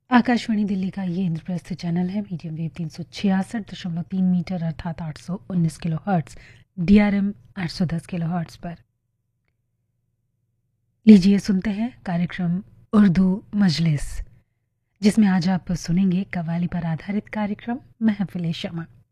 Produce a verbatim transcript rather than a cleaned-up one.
आकाशवाणी दिल्ली का ये इंद्रप्रस्थ चैनल है। मीडियम वेव तीन सौ छियासठ दशमलव तीन मीटर अर्थात आठ सौ उन्नीस kilo hertz, D R M आठ सौ दस किलो हर्ट्स पर। लीजिए सुनते हैं कार्यक्रम उर्दू मजलिस, जिसमें आज आप सुनेंगे कव्वाली पर आधारित कार्यक्रम महफिल शमा।